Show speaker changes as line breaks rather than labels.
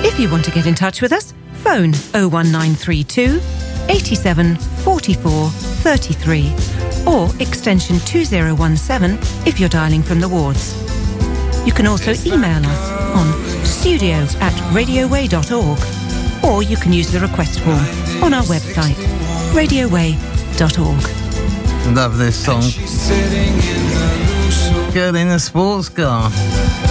If you want to get in touch with us, phone 01932 87 44 33 or extension 2017 if you're dialing from the wards. You can also email us on studio@radioway.org, or you can use the request form on our website, radioway.org.
Love this song. Girl in a sports car.